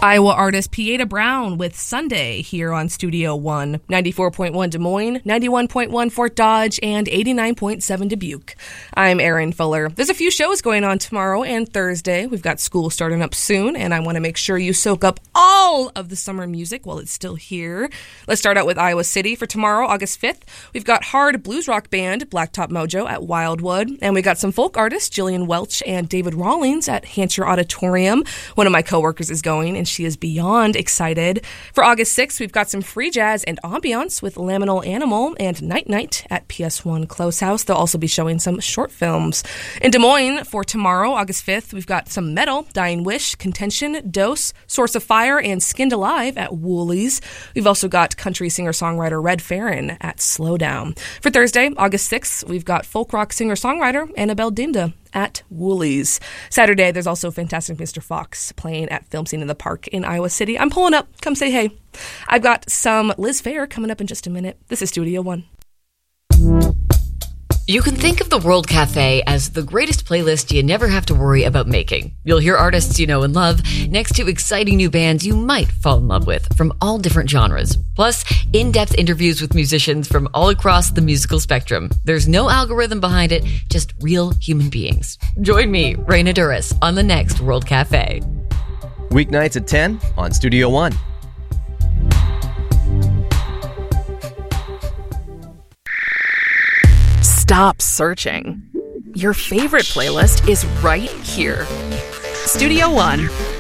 Iowa artist Pieta Brown with Sunday here on Studio One, 94.1 Des Moines, 91.1 Fort Dodge, and 89.7 Dubuque. I'm Erin Fuller. There's a few shows going on tomorrow and Thursday. We've got school starting up soon, and I want to make sure you soak up all of the summer music while it's still here. Let's start out with Iowa City for tomorrow, August 5th. We've got hard blues rock band Blacktop Mojo at Wildwood, and we got some folk artists Jillian Welch and David Rawlings at Hancher Auditorium. One of my coworkers is going, and she is beyond excited. For August 6th, we've got some free jazz and ambiance with Laminal Animal and Night Night at PS1 Close House. They'll also be showing some short films. In Des Moines for tomorrow, August 5th, we've got some metal, Dying Wish, Contention, Dose, Source of Fire, and Skinned Alive at Woolies. We've also got country singer-songwriter Red Farron at Slowdown. For Thursday, August 6th, we've got folk rock singer-songwriter Annabelle Dinda at Woolies. Saturday, there's also Fantastic Mr. Fox playing at Film Scene in the Park in Iowa City. I'm pulling up. Come say hey. I've got some Liz Phair coming up in just a minute. This is Studio One. You can think of the World Cafe as the greatest playlist you never have to worry about making. You'll hear artists you know and love next to exciting new bands you might fall in love with from all different genres. Plus, in-depth interviews with musicians from all across the musical spectrum. There's no algorithm behind it, just real human beings. Join me, Raina Duras, on the next World Cafe. Weeknights at 10 on Studio One. Stop searching. Your favorite playlist is right here. Studio One.